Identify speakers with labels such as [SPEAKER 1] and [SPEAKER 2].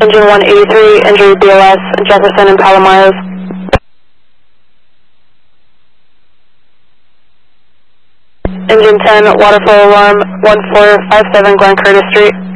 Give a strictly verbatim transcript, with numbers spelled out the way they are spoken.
[SPEAKER 1] Engine one eighty-three, injury B L S, Jefferson and Palomares. Engine ten, waterfall alarm, one four five seven Glen Curtis Street.